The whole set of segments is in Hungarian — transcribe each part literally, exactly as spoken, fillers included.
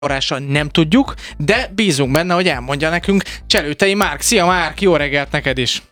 forrása nem tudjuk, de bízunk benne, hogy elmondja nekünk Cselőtei Márk. Szia Márk, jó reggelt neked is!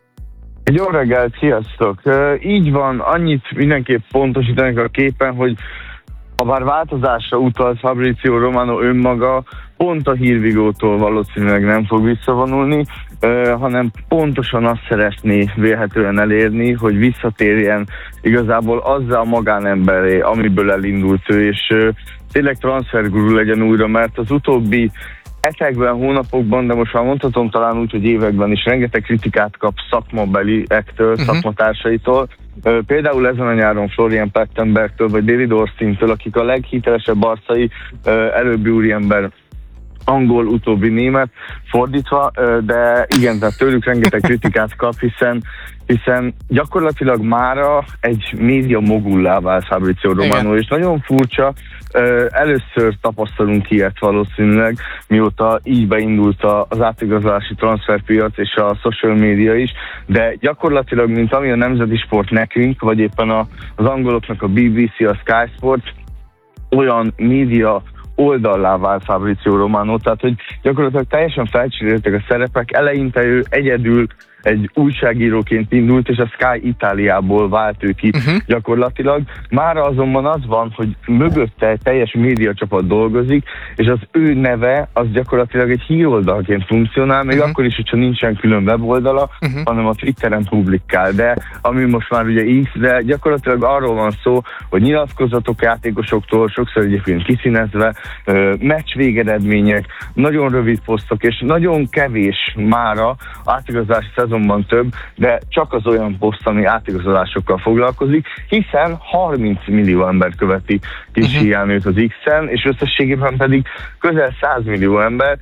Jó reggelt, sziasztok! Így van, annyit mindenképp pontosítanék a képen, hogy ha bár változásra utalt Fabrizio Romano önmaga, pont a hírvigótól valószínűleg nem fog visszavonulni, hanem pontosan azt szeretné vélhetően elérni, hogy visszatérjen igazából azzal a magánemberré, amiből elindult ő, és tényleg transferguru legyen újra, mert az utóbbi hetekben, hónapokban, de most már mondhatom talán úgy, hogy években is rengeteg kritikát kap szakmabeliektől, uh-huh. szakmatársaitól. Például ezen a nyáron Florian Plettenbergtől vagy David Orstintől, akik a leghitelesebb arcai, előbbi úriember angol, utóbbi német, fordítva, de igen, tehát tőlük rengeteg kritikát kap, hiszen, hiszen gyakorlatilag mára egy média mogullá vált Fabrizio Romano, igen. És nagyon furcsa, először tapasztalunk ilyet valószínűleg, mióta így beindult az átigazolási transferpiac és a social media is, de gyakorlatilag, mint ami a nemzeti sport nekünk, vagy éppen az angoloknak a bé bé cé, a Sky Sport, olyan média oldallá vált Fabrizio Romano, tehát hogy gyakorlatilag teljesen felcseréltek a szerepek, eleinte ő egyedül egy újságíróként indult, és a Sky Itáliából vált ő ki uh-huh. gyakorlatilag. Mára azonban az van, hogy mögötte egy teljes médiacsapat dolgozik, és az ő neve az gyakorlatilag egy híroldalként funkcionál, még uh-huh. akkor is, hogyha nincsen külön weboldala, uh-huh. hanem a Twitteren publikál. De ami most már ugye X, de gyakorlatilag arról van szó, hogy nyilatkozatok játékosoktól, sokszor egyébként kiszínezve, meccs végeredmények, nagyon rövid posztok, és nagyon kevés mára átigazolási szezonban több, de csak az olyan poszt, ami átigazolásokkal foglalkozik, hiszen harminc millió ember követi kis uh-huh. hiánőt az X-en, és összességében pedig közel száz millió ember,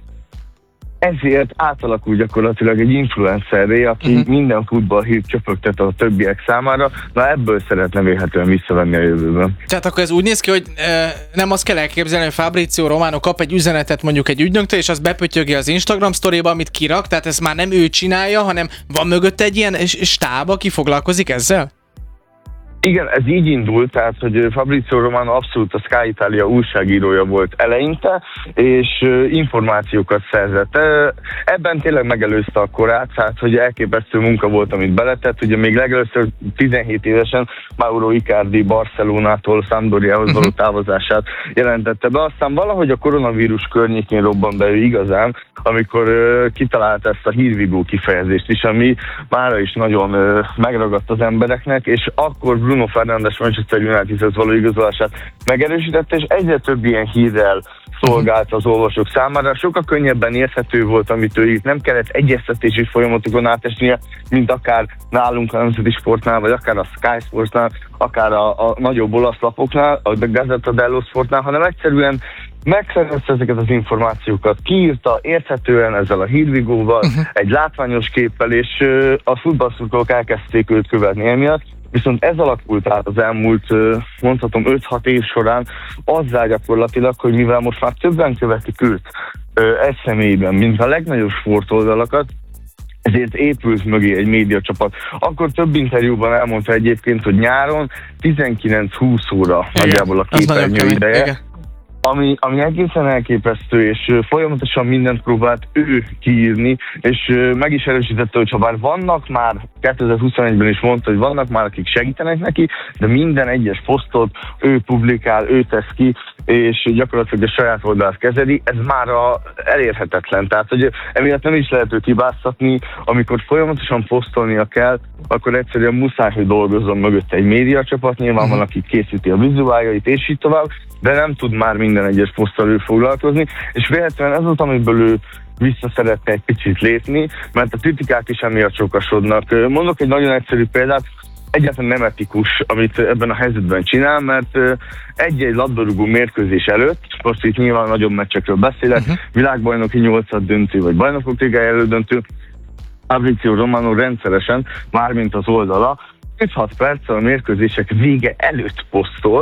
ezért átalakul gyakorlatilag egy influencerré, aki uh-huh. minden futballhírt csöpögtet a többiek számára, na ebből szeretne vélhetően visszavenni a jövőben. Tehát akkor ez úgy néz ki, hogy e, nem azt kell elképzelni, hogy Fabrizio Romano kap egy üzenetet mondjuk egy ügynöktől, és azt bepötyögi az Instagram sztoriba, amit kirak, tehát ez már nem ő csinálja, hanem van mögött egy ilyen stáb, aki foglalkozik ezzel? Igen, ez így indult, tehát, hogy Fabrizio Romano abszolút a Sky Italia újságírója volt eleinte, és információkat szerzett. Ebben tényleg megelőzte a korát, tehát, hogy elképesztő munka volt, amit beletett. Ugye még legelőször tizenhét évesen Mauro Icardi Barcelonától Sampdoriához való távozását jelentette be. Aztán valahogy a koronavírus környékén robban be ő igazán, amikor uh, kitalálta ezt a hírvigó kifejezést is, ami mára is nagyon uh, megragadt az embereknek, és akkor Bruno Fernandes Manchester Unitedhez való igazolását megerősítette, és egyre több ilyen hírrel szolgált az olvasók számára. Sokkal könnyebben érthető volt, amit ő írt, nem kellett egyeztetési folyamatokon átesnie, mint akár nálunk a Nemzeti Sportnál, vagy akár a Sky Sportnál, akár a, a nagyobb olasz lapoknál, a Gazzetta dello Sportnál, hanem egyszerűen megszerezte ezeket az információkat, kiírta érthetően ezzel a hírvigóval, uh-huh. egy látványos képpel, és uh, a futballszurkolók elkezdték őt követni emiatt. Viszont ez alakult át az elmúlt, mondhatom, öt-hat év során azzá gyakorlatilag, hogy mivel most már többen követik őt egy személyben, mint a legnagyobb sportoldalakat, ezért épült mögé egy médiacsapat. Akkor több interjúban elmondta egyébként, hogy nyáron tizenkilenc-húsz óra igen, nagyjából a képernyő ideje. Igen. Ami, ami egészen elképesztő, és folyamatosan mindent próbált ő kiírni, és meg is erősítette, hogy ha bár vannak már, kétezer-huszonegyben is mondta, hogy vannak már, akik segítenek neki, de minden egyes posztot ő publikál, ő tesz ki, és gyakorlatilag a saját oldalát kezeli, ez már a elérhetetlen. Tehát, hogy emiatt nem is lehet őt hibáztatni, amikor folyamatosan posztolnia kell, akkor egyszerűen muszáj, hogy dolgozzon mögött egy médiacsapat, nyilván van, aki készíti a vizuáljait, és így tovább, de nem tud már minden egyes poszttal ő foglalkozni, és véletlenül ez az, amiből ő vissza szeretne egy picit lépni, mert a kritikák is emiatt sokasodnak. Mondok egy nagyon egyszerű példát, egyáltalán nem etikus, amit ebben a helyzetben csinál, mert egy-egy labdarúgó mérkőzés előtt, most itt nyilván nagyobb meccsekről beszélek, uh-huh. világbajnoki nyolcad döntő, vagy bajnokok ligája elődöntő, Fabrizio Romano rendszeresen, mármint az oldala, öt-hat perccel a mérkőzések vége előtt posztol,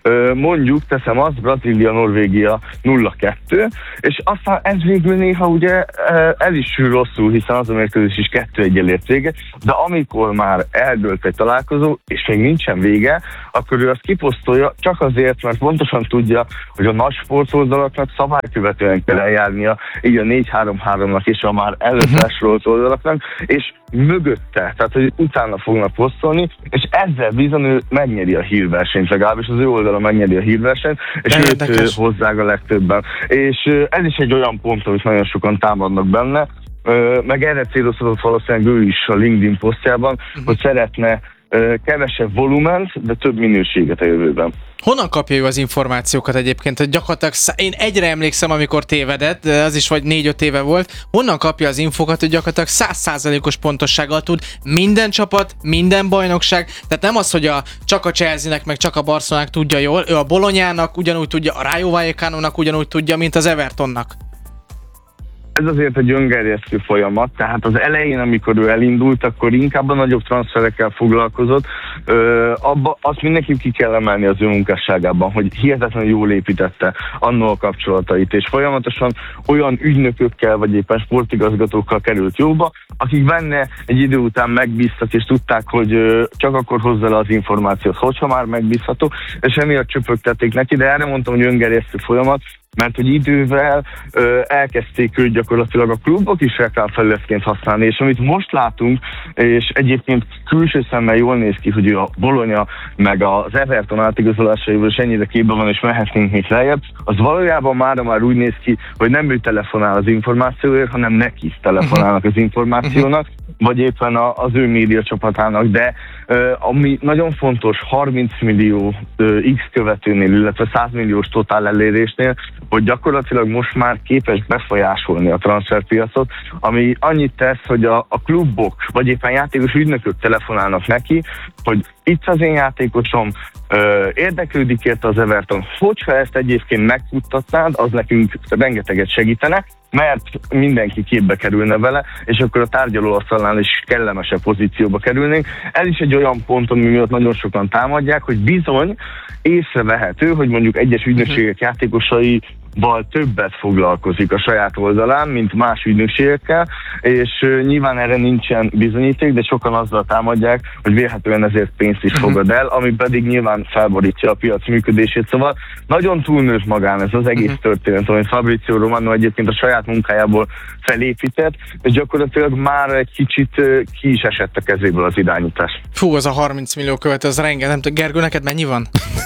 mondjuk, teszem azt, Brazília, Norvégia nulla kettő, és aztán ez végül néha ugye el is sül rosszul, hiszen az a mérkőzés is kettő egy ért vége, de amikor már eldőlt egy találkozó, és még nincsen vége, akkor ő azt kiposztolja csak azért, mert pontosan tudja, hogy a nagy sportoldalaknak szabálykövetően kell eljárnia, így a négy három háromnak és a már előtt sorolt oldalaknak, és mögötte, tehát hogy utána fognak posztolni, és ezzel bizony ő megnyeri a hírversenyt, legalábbis az ő oldala megnyeri a hírversenyt, és őt hozzák a legtöbben. És ez is egy olyan pont, amit nagyon sokan támadnak benne, meg erre célozhatott valószínűleg ő is a LinkedIn posztjában, uh-huh. hogy szeretne kevesebb volument, de több minőséget a jövőben. Honnan kapja ő az információkat egyébként? Hogy gyakorlatilag szá- én egyre emlékszem, amikor tévedett, de az is vagy négy-öt éve volt. Honnan kapja az infokat, hogy gyakorlatilag száz százalékos pontossággal tud minden csapat, minden bajnokság? Tehát nem az, hogy a, csak a Chelsea-nek, meg csak a Barcelonának tudja jól, ő a Bolognának ugyanúgy tudja, a Rayo Vallecanonak ugyanúgy tudja, mint az Evertonnak. Ez azért egy öngerjesztő folyamat, tehát az elején, amikor ő elindult, akkor inkább a nagyobb transferekkel foglalkozott. Ö, abba, azt mindenképp ki kell emelni az ő munkásságában, hogy hihetetlenül jól építette annó a kapcsolatait, és folyamatosan olyan ügynökökkel, vagy éppen sportigazgatókkal került jóba, akik benne egy idő után megbíztak, és tudták, hogy ö, csak akkor hozza le az információt, hogyha már megbízható, és emiatt csöpögtették neki, de erre mondtam, hogy öngerjesztő folyamat, mert hogy idővel ö, elkezdték őt gyakorlatilag a klubok is reklámfelületként használni, és amit most látunk, és egyébként külső szemmel jól néz ki, hogy ő a Bologna meg az Everton átigazolásaiból is ennyire képben van, és mehetnénk még lejjebb, az valójában mára már úgy néz ki, hogy nem ő telefonál az információért, hanem neki telefonálnak az információnak, vagy éppen a, az ő média csapatának, de ö, ami nagyon fontos, harminc millió ö, X követőnél, illetve száz milliós totál elérésnél, hogy gyakorlatilag most már képes befolyásolni a transferpiacot, ami annyit tesz, hogy a, a klubok, vagy éppen játékos ügynökök telefonálnak neki, hogy itt az én játékosom, ö, érdeklődik érte az Everton. Hogyha ezt egyébként megfuttatnád, az nekünk rengeteget segítene, mert mindenki képbe kerülne vele, és akkor a tárgyalóasztalnál is kellemesebb pozícióba kerülnénk. Ez is egy olyan ponton, mi miatt nagyon sokan támadják, hogy bizony észrevehető, hogy mondjuk egyes ügynökségek játékosai val többet foglalkozik a saját oldalán, mint más ügynökségekkel, és uh, nyilván erre nincsen bizonyíték, de sokan azzal támadják, hogy vélhetően ezért pénzt is fogad el, ami pedig nyilván felborítja a piac működését. Szóval nagyon túlnőtt magán ez az egész történet, amit Fabrizio Romano egyébként a saját munkájából felépített, és gyakorlatilag már egy kicsit uh, ki is esett a kezéből az irányítás. Fú, az a harminc millió követő, az rengeteg. Nem tudom, Gergő, neked mennyi van?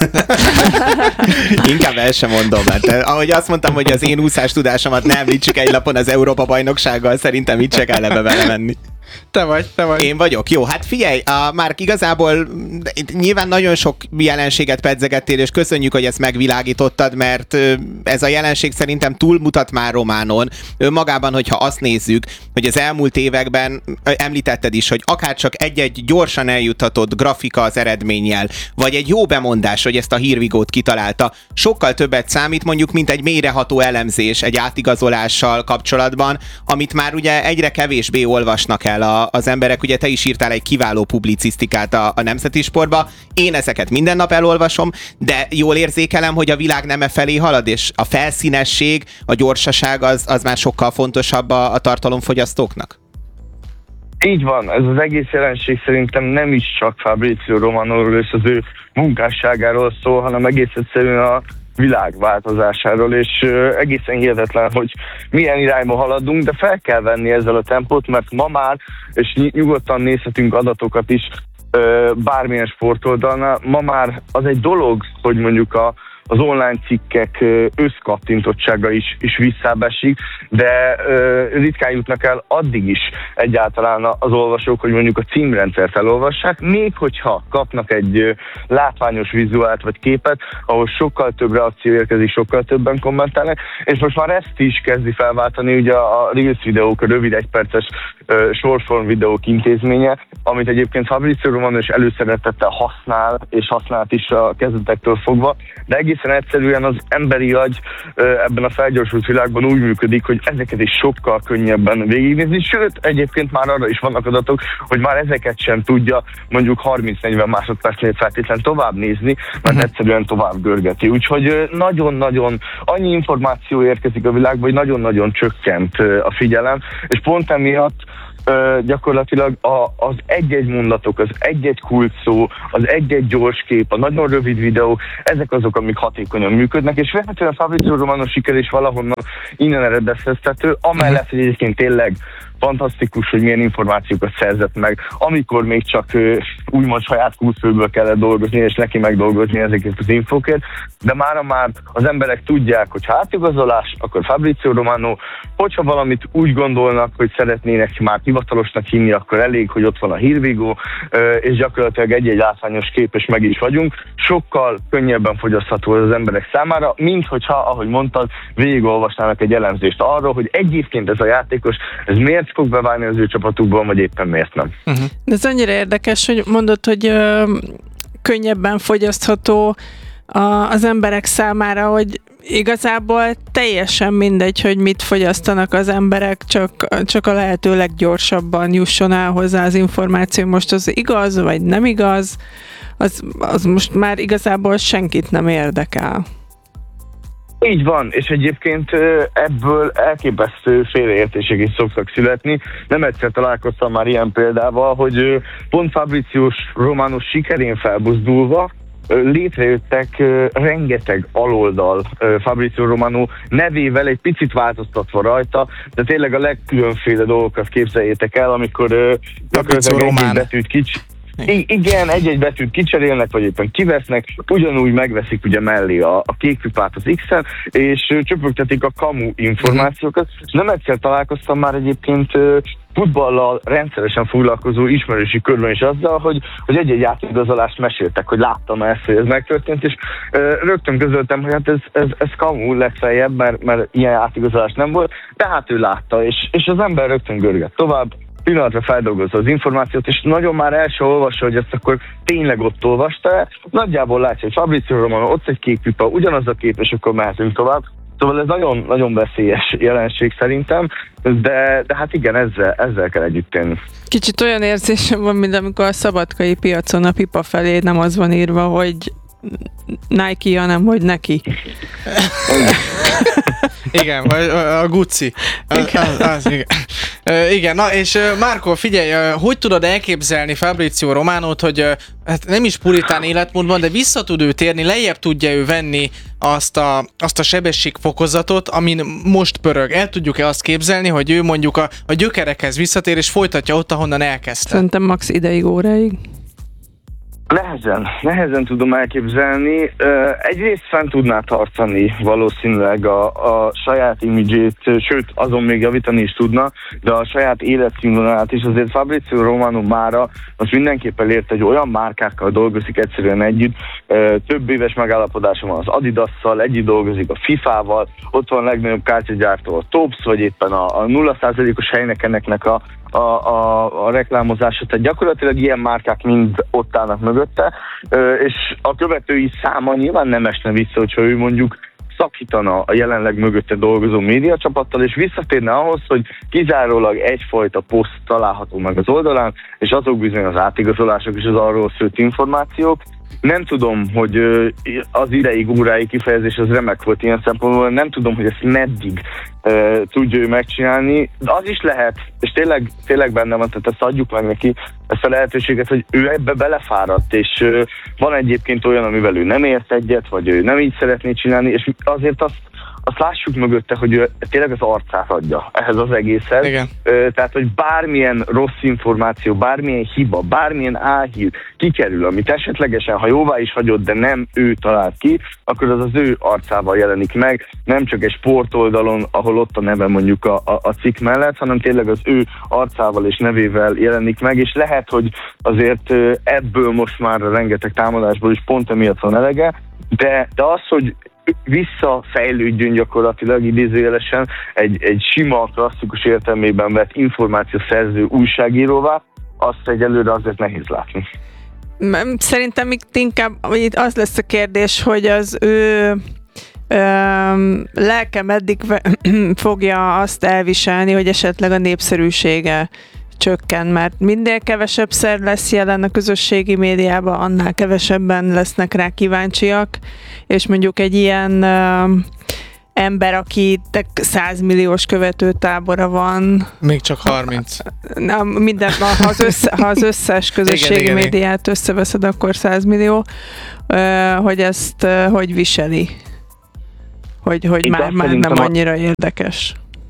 Inkább el sem mondom, mert ahogy azt mondtam, hogy az én úszás tudásomat ne említsük egy lapon az Európa-bajnoksággal, szerintem itt se kell ebbe vele menni. Te vagy, te vagy. Én vagyok. Jó, hát figyelj, a, már igazából nyilván nagyon sok jelenséget pedzegettél, és köszönjük, hogy ezt megvilágítottad, mert ez a jelenség szerintem túlmutat már Románon. Önmagában, hogyha azt nézzük, hogy az elmúlt években említetted is, hogy akárcsak egy-egy gyorsan eljutatott grafika az eredménnyel, vagy egy jó bemondás, hogy ezt a hírvigót kitalálta, sokkal többet számít mondjuk, mint egy mélyreható elemzés egy átigazolással kapcsolatban, amit már ugye egyre kevésbé olvasnak el a, az emberek. Ugye te is írtál egy kiváló publicisztikát a, a Nemzeti Sportba. Én ezeket minden nap elolvasom, de jól érzékelem, hogy a világ nem e felé halad, és a felszínesség, a gyorsaság az, az már sokkal fontosabb a, a tartalomfogyasztóknak? Így van, ez az egész jelenség szerintem nem is csak Fabrizio Romanoról és az ő munkásságáról szól, hanem egész egyszerűen a világ változásáról, és uh, egészen hihetetlen, hogy milyen irányba haladunk, de fel kell venni ezzel a tempót, mert ma már, és ny- nyugodtan nézhetünk adatokat is uh, bármilyen sportoldalnál, ma már az egy dolog, hogy mondjuk a az online cikkek összkattintottsága is, is visszábbesik, de ö, ritkán jutnak el addig is egyáltalán az olvasók, hogy mondjuk a címrendszert elolvassák, még hogyha kapnak egy ö, látványos vizuált vagy képet, ahol sokkal több reakció érkezik, sokkal többen kommentelnek, és most már ezt is kezdi felváltani ugye a Reels videók, a rövid egyperces short-form videók intézménye, amit egyébként Fabrizio Romano is előszeretettel használ, és használt is a kezdetektől fogva, de egész egészen egyszerűen az emberi agy ebben a felgyorsult világban úgy működik, hogy ezeket is sokkal könnyebben végignézni, sőt, egyébként már arra is vannak adatok, hogy már ezeket sem tudja mondjuk harminc-negyven másodpercnél feltétlenül tovább nézni, mert egyszerűen tovább görgeti. Úgyhogy nagyon-nagyon annyi információ érkezik a világba, hogy nagyon-nagyon csökkent a figyelem, és pont emiatt Uh, gyakorlatilag a, az egy-egy mondatok, az egy-egy kulcsszó, az egy-egy gyors kép, a nagyon rövid videó, ezek azok, amik hatékonyan működnek, és véletlenül a Fabrizio Romano siker is valahonnan innen eredeztethető, amellett, hogy egyébként tényleg fantasztikus, hogy milyen információkat szerzett meg, amikor még csak uh, úgymond saját kulcsfőből kellett dolgozni, és neki megdolgozni ezeket az infókat, de mára már az emberek tudják, hogy ha átigazolás, akkor Fabrizio Romano, hogyha valamit úgy gondolnak, hogy szeretnének már hivatalosnak hinni, akkor elég, hogy ott van a hírvigó, uh, és gyakorlatilag egy-egy látványos kép, és meg is vagyunk. Sokkal könnyebben fogyasztható az emberek számára, mint hogyha, ahogy mondtad, végigolvasnának egy elemzést arról, hogy egyébként ez a játékos, ez miért fog beválni az ő csapatukból, vagy éppen miért nem. Uh-huh. De ez annyira érdekes, hogy mondod, hogy ö, könnyebben fogyasztható a, az emberek számára, hogy igazából teljesen mindegy, hogy mit fogyasztanak az emberek, csak, csak a lehető leggyorsabban jusson el hozzá az információ. Most az igaz, vagy nem igaz, az, az most már igazából senkit nem érdekel. Így van, és egyébként ebből elképesztő félreértések is szoktak születni. Nem egyszer találkoztam már ilyen példával, hogy pont Fabrizio Romano sikerén felbuzdulva létrejöttek rengeteg aloldal Fabrizio Romano nevével, egy picit változtatva rajta, de tényleg a legkülönféle dolgokat képzeljétek el, amikor Fabrizio egy betűt kicsi. I- igen, egy-egy betűt kicserélnek, vagy éppen kivesznek, ugyanúgy megveszik ugye mellé a, a kék pipát az X-en, és csöpögtetik a kamu információkat. Nem egyszer találkoztam már egyébként futballal rendszeresen foglalkozó ismerősi körben is azzal, hogy, hogy egy-egy játékigazolást meséltek, hogy láttam ezt, hogy ez megtörtént, és ö, rögtön közöltem, hogy hát ez, ez, ez kamu legfeljebb, mert, mert ilyen játékigazolás nem volt, de hát ő látta, és, és az ember rögtön görget tovább, pillanatra feldolgozza az információt, és nagyon már el sem olvassa, hogy ezt akkor tényleg ott olvasta el. Nagyjából látja, hogy Fabrizio Romano, ott egy kék pipa, ugyanaz a kép, és akkor mehetünk tovább. Szóval ez nagyon, nagyon veszélyes jelenség szerintem, de, de hát igen, ezzel, ezzel kell együtt tenni. Kicsit olyan érzésem van, mint amikor a szabadkai piacon a pipa felé nem az van írva, hogy Nike, hanem hogy neki. Igen, vagy a Gucci. Az, az, az, igen. Uh, igen, na és uh, Márko, figyelj, uh, hogy tudod elképzelni Fabrizio Romanót, hogy uh, hát nem is puritán életmódban, de vissza tud ő térni, lejjebb tudja ő venni azt a, azt a sebességfokozatot, amin most pörög. El tudjuk-e azt képzelni, hogy ő mondjuk a, a gyökerekhez visszatér, és folytatja ott, ahonnan elkezdte? Szerintem max ideig, óráig. Nehezen, nehezen tudom elképzelni. Egyrészt fent tudná tartani valószínűleg a, a saját imidzsét, sőt, azon még javítani is tudna, de a saját életszínvonalát is. Azért Fabrizio Romano mára most mindenképp elért, hogy olyan márkákkal dolgozik egyszerűen együtt. Több éves megállapodása van az Adidasszal, együtt dolgozik a fifával, ott van a legnagyobb kártyagyártó a Tops, vagy éppen a, a nulla százalékos helyneknek a A, a, a reklámozása, tehát gyakorlatilag ilyen márkák mind ott állnak mögötte, és a követői száma nyilván nem esne vissza, hogyha ő mondjuk szakítana a jelenleg mögötte dolgozó médiacsapattal, és visszatérne ahhoz, hogy kizárólag egyfajta poszt található meg az oldalán, és azok bizony az átigazolások és az arról szőtt információk. Nem tudom, hogy az ideig, óráig kifejezés az remek volt ilyen szempontból, nem tudom, hogy ezt meddig uh, tudja ő megcsinálni. De az is lehet, és tényleg, tényleg benne van, tehát ezt adjuk meg neki, ezt a lehetőséget, hogy ő ebbe belefáradt, és uh, van egyébként olyan, amivel ő nem ért egyet, vagy ő nem így szeretné csinálni, és azért azt azt lássuk mögötte, hogy ő tényleg az arcát adja ehhez az egészhez. Igen. Tehát, hogy bármilyen rossz információ, bármilyen hiba, bármilyen álhír kikerül, amit esetlegesen, ha jóvá is hagyott, de nem ő talált ki, akkor az az ő arcával jelenik meg, nem csak egy sportoldalon, ahol ott a neve mondjuk a, a, a cikk mellett, hanem tényleg az ő arcával és nevével jelenik meg, és lehet, hogy azért ebből most már a rengeteg támadásból is pont emiatt van elege, de, de az, hogy visszafejlődjön gyakorlatilag idézőjelesen egy, egy sima, klasszikus értelmében vett információszerző újságíróvá, azt egyelőre azért nehéz látni. Szerintem itt inkább itt az lesz a kérdés, hogy az ő öm, lelke meddig fogja azt elviselni, hogy esetleg a népszerűsége csökken, mert minél kevesebbszer lesz jelen a közösségi médiában, annál kevesebben lesznek rá kíváncsiak, és mondjuk egy ilyen öm, ember, aki százmilliós követőtábora van. Még csak harminc. Na, minden, ha, az össze, ha az összes közösségi igen, médiát igen. összeveszed, akkor száz millió, hogy ezt hogy viseli? Hogy, hogy már, már nem annyira érdekes.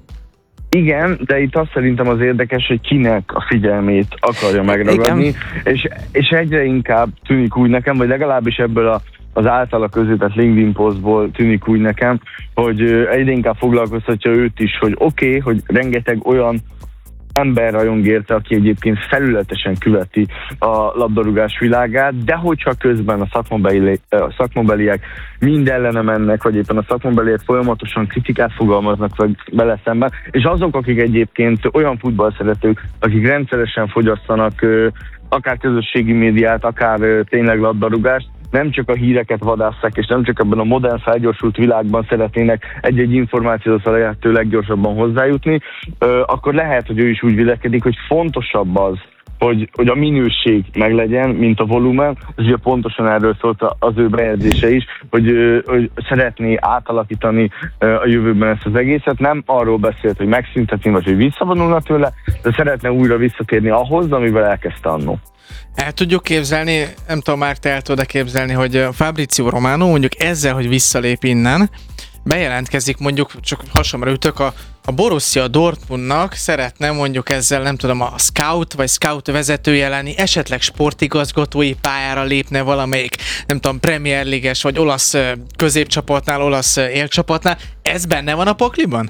Igen, de itt azt szerintem az érdekes, hogy kinek a figyelmét akarja megragadni, és, és egyre inkább tűnik úgy nekem, vagy legalábbis ebből a az általa közített LinkedIn posztból tűnik úgy nekem, hogy egyre inkább foglalkoztatja őt is, hogy oké, okay, hogy rengeteg olyan ember rajong érte, aki egyébként felületesen követi a labdarúgás világát, de hogyha közben a szakmabeli, a szakmabeliek mind ellene mennek, vagy éppen a szakmabeliek folyamatosan kritikát fogalmaznak vagy vele szemben, és azok, akik egyébként olyan futballszeretők, akik rendszeresen fogyasztanak akár közösségi médiát, akár tényleg labdarúgást, nem csak a híreket vadásszák, és nem csak ebben a modern, felgyorsult világban szeretnének egy-egy információhoz a lehető leggyorsabban hozzájutni, akkor lehet, hogy ő is úgy vélekedik, hogy fontosabb az, hogy, hogy a minőség meglegyen, mint a volumen. Ez ugye pontosan erről szólt az ő bejegyzése is, hogy, hogy szeretné átalakítani a jövőben ezt az egészet. Nem arról beszélt, hogy megszüntetni, vagy hogy visszavonulna tőle, de szeretne újra visszatérni ahhoz, amivel elkezdte annó. El tudjuk képzelni, nem tudom, már te el tudod képzelni, hogy Fabrizio Romano mondjuk ezzel, hogy visszalép innen, bejelentkezik mondjuk, csak hasonlóra ütök, a, a Borussia Dortmundnak szeretne mondjuk ezzel, nem tudom, a scout vagy scout vezetője lenni, esetleg sportigazgatói pályára lépne valamelyik, nem tudom, Premier League-es vagy olasz középcsapatnál, olasz élcsapatnál. Ez benne van a pakliban?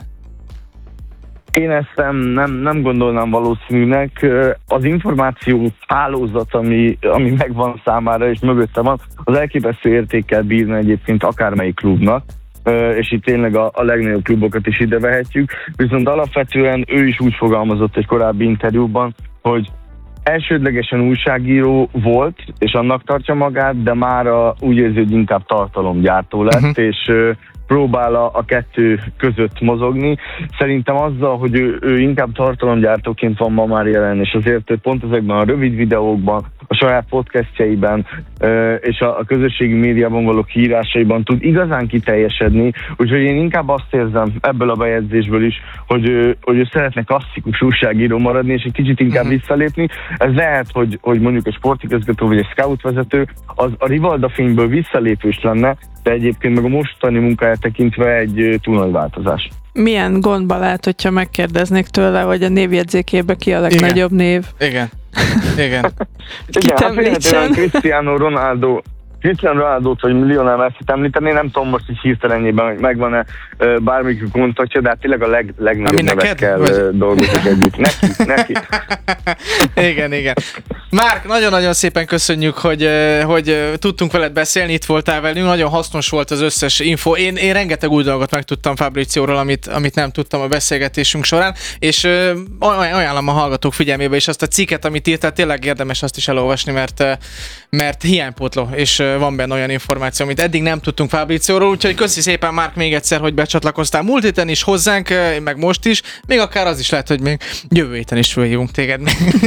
Én ezt nem, nem, nem gondolnám valószínűnek. Az információ hálózat, ami, ami megvan számára és mögötte van, az elképesztő értékkel bírna egyébként akármelyik klubnak, és itt tényleg a, a legnagyobb klubokat is ide vehetjük. Viszont alapvetően ő is úgy fogalmazott egy korábbi interjúban, hogy elsődlegesen újságíró volt, és annak tartja magát, de mára úgy érzi, hogy inkább tartalomgyártó lett, uh-huh. és próbál a, a kettő között mozogni. Szerintem azzal, hogy ő, ő inkább tartalomgyártóként van ma már jelen, és azért pont ezekben a rövid videókban, a saját podcastjaiben és a, a közösségi médiában való kiírásaiban tud igazán kiteljesedni, úgyhogy én inkább azt érzem ebből a bejegyzésből is, hogy ő, hogy ő szeretne klasszikus újságíró maradni, és egy kicsit inkább uh-huh. visszalépni. Ez lehet, hogy, hogy mondjuk egy sportigazgató vagy egy scout vezető az a Rivalda fényből visszalépés lenne, de egyébként meg a mostani munkáját tekintve egy túl nagy változás. Milyen gondba lát, hogyha megkérdeznék tőle, hogy a névjegyzékébe ki a legnagyobb Igen. név? Igen. Igen. Kit említsen? Cristiano Ronaldo, Cristiano Ronaldót vagy Lionel Messit említeni, nem tudom most így hirtelenjében, hogy megvan-e bármikor kontaktja, de hát tényleg a leg, legnagyobb nevekkel dolgozok együtt. Neki, neki. Igen, igen. Márk, nagyon-nagyon szépen köszönjük, hogy, hogy tudtunk veled beszélni, itt voltál velünk, nagyon hasznos volt az összes info. Én, én rengeteg új dolgot megtudtam Fabricióról, amit, amit nem tudtam a beszélgetésünk során, és ajánlom a hallgatók figyelmébe is azt a cikket, amit írtál, tényleg érdemes azt is elolvasni, mert, mert hiánypótló, és van benne olyan információ, amit eddig nem tudtunk Fabricióról, úgyhogy köszi szépen, Márk, még egyszer, hogy becsatlakoztál múlt héten is hozzánk, meg most is, még akár az is lehet, hogy még jövő héten is fölhívunk téged.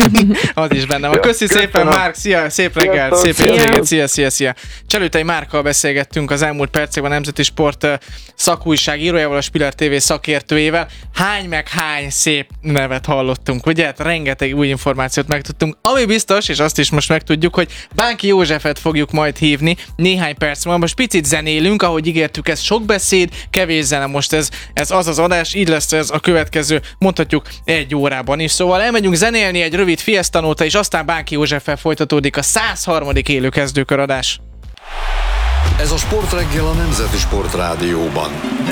Az is benne van. Köszi Köszönöm. szépen, Márk, szia, szép reggelt, szép hétvégét, szia, szia, szia. Cselőtei Márkkal beszélgettünk az elmúlt percekben a Nemzeti Sport szakújságírójával, a Spiller té vé szakértőjével. Hány meg hány szép nevet hallottunk, ugye? Hát rengeteg új információt megtudtunk. Ami biztos, és azt is most megtudjuk, hogy Bánki Józsefet fogjuk majd hívni néhány perc múlva. Most picit zenélünk, ahogy ígértük, ez sok beszéd, kevés zene, most ez, ez az az adás, így lesz ez a következő, mondhatjuk egy órában is. Szóval elmegyünk zenélni egy rövid Fiesta Nóta, és aztán Bánki Józseffel folytatódik a száz harmadik élő kezdőkör adás. Ez a Sportreggel a Nemzeti Sport Rádióban.